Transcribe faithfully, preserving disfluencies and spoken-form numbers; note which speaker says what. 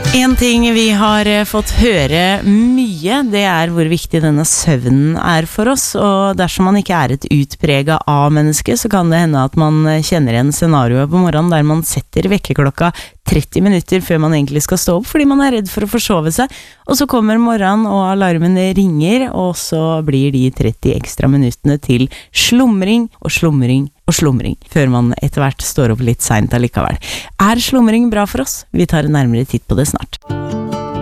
Speaker 1: En ting vi har fått høre mye, det er hvor viktig denne søvnen er for oss, og dersom man ikke er et utpreget A-menneske, så kan det hende at man kjenner igjen scenarioet på morgenen der man setter vekkerklokka tretti minutter før man egentlig skal stå opp, fordi man er redd for å forsove seg, og så kommer morgenen og alarmen ringer, og så blir de tretti ekstra minuttene til slumring og slumring og slumring, før man etter hvert står opp litt sent allikevel. Er slumring bra for oss? Vi tar en nærmere titt på det snart.